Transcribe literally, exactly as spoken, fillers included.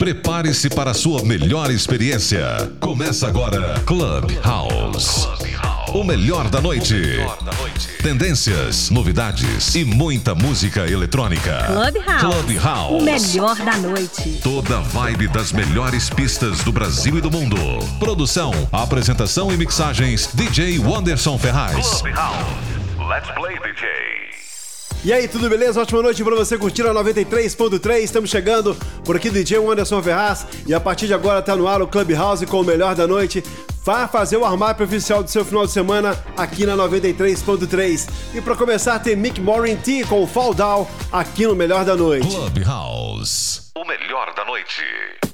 Prepare-se para a sua melhor experiência. Começa agora Clubhouse. O melhor da noite. Tendências, novidades e muita música eletrônica. Clubhouse. Clubhouse. O melhor da noite. Toda a vibe das melhores pistas do Brasil e do mundo. Produção, apresentação e mixagens D J Wanderson Ferraz. Clubhouse. Let's play, D J. E aí, tudo beleza? Ótima noite pra você curtir a noventa e três ponto três. Estamos chegando por aqui, D J Wanderson Ferraz. E a partir de agora tá no ar o Clubhouse com o melhor da noite. Vá fazer o armário oficial do seu final de semana aqui na noventa e três ponto três. E pra começar tem Mick Morin T com o Fall Down aqui no melhor da noite. Clubhouse. O melhor da noite.